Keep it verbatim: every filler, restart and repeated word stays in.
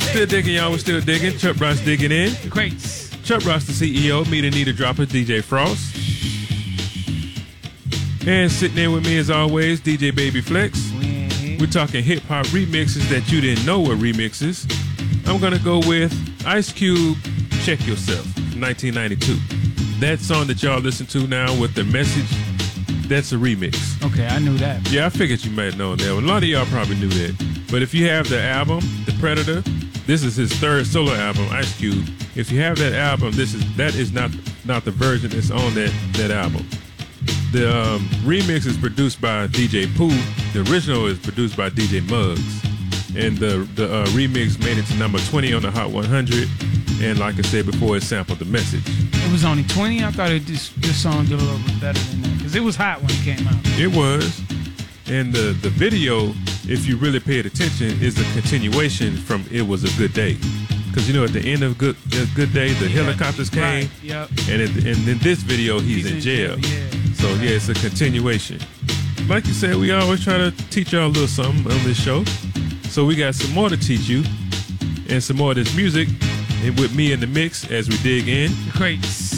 still digging, y'all. We're still digging. Chuck Ross digging in. The Crates. Chuck Ross, the C E O. Me, the Needle Dropper, D J Frost. And sitting there with me as always, D J Baby Flex. Mm-hmm. We're talking hip hop remixes that you didn't know were remixes. I'm gonna go with Ice Cube, Check Yourself, from nineteen ninety-two. That song that y'all listen to now with the message, that's a remix. Okay, I knew that. Yeah, I figured you might have known that. Well, a lot of y'all probably knew that. But if you have the album, The Predator, this is his third solo album, Ice Cube. If you have that album, this is that is not not the version that's on that that album. The um, remix is produced by D J Pooh. The original is produced by D J Muggs. And the the uh, remix made it to number twenty on the Hot one hundred. And like I said before, it sampled the message. It was only twenty? I thought it just, this song did a little bit better than that. Because it was hot when it came out. It was. And the, the video, if you really paid attention, is a continuation from It Was a Good Day. Because, you know, at the end of Good uh, Good Day, the yeah, helicopters came. Right, yep. And, it, and in this video, he's, he's in, in jail. jail yeah. So, yeah, it's a continuation. Like you said, we always try to teach y'all a little something on this show. So we got some more to teach you and some more of this music and with me in the mix as we dig in. The Crates.